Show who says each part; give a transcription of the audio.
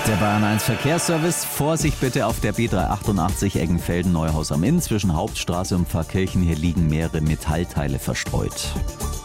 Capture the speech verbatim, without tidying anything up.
Speaker 1: Der Bayern eins Verkehrsservice. Vorsicht bitte auf der B dreihundertachtundachtzig Eggenfelden-Neuhaus am Inn zwischen Hauptstraße und Pfarrkirchen. Hier liegen mehrere Metallteile verstreut.